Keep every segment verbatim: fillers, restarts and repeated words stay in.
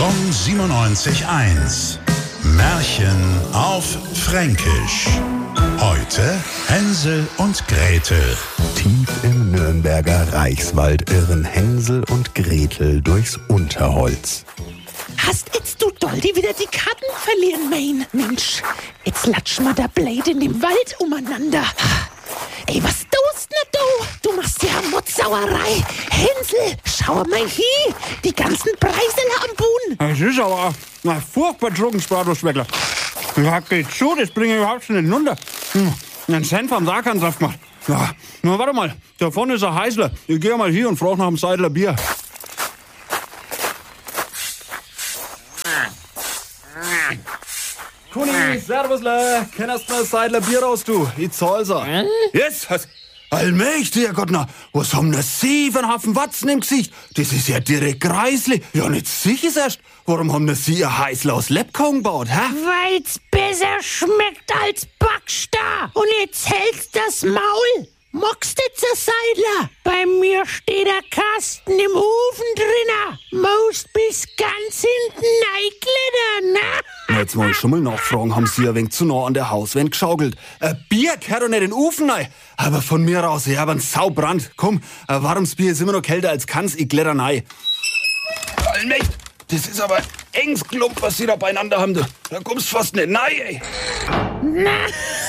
Gong siebenundneunzig eins. Märchen auf Fränkisch. Heute Hänsel und Gretel. Tief im Nürnberger Reichswald irren Hänsel und Gretel durchs Unterholz. Hast jetzt du Doldi wieder die Karten verlieren, mein Mensch? Jetzt latsch mal der Blade in dem Wald umeinander. Ey, was tust denn du? Du machst ja Mutzsauerei. Hänsel, schau mal hier. Die ganzen Preisele am Buhn. Es ist aber ein furchtbar Drogenspradlschweckler. Ja, geht schon, das bringe ich überhaupt schon nicht runter. Hm, einen Senf am Sarkansaft gemacht. Ja, na warte mal, da vorne ist ein Heißler. Ich gehe mal hier und frage nach dem Seidler Bier. Kuni, servusle, kennst du ein Seidler Bier raus, du? Ich zahl's auch. Hm? Yes, was? Allmächtiger Gott, na, was haben da Sie für einen Haufen Watzen im Gesicht? Das ist ja direkt greislich. Ja, nicht sicher erst. Warum haben da Sie ein Heißler aus Lebkuchen gebaut, hä? Weil's besser schmeckt als Backstar. Und jetzt hältst das Maul. Mockst jetzt ein Seidler? Bei mir steht der Kasten im Ofen drinne. Most bis ganz hinten reinklettern, ne? Na, jetzt mal schon mal nachfragen, haben Sie ein wenig zu nah an der Hauswand geschaukelt? Ein Bier gehört doch nicht in den Ofen rein. Aber von mir aus, ich hab einen Saubrand. Komm, ein warmes Bier ist immer noch kälter als Kanns, ich kletter rein. Allmächt, das ist aber engs Klump, was Sie da beieinander haben, du. Da kommst fast nicht rein, ey. Na,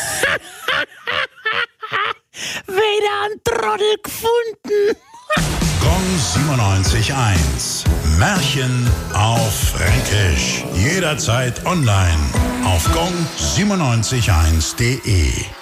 wieder ein Trottel gefunden. Gong siebenundneunzig eins. Märchen auf Fränkisch. Jederzeit online auf gong siebenundneunzig eins punkt de.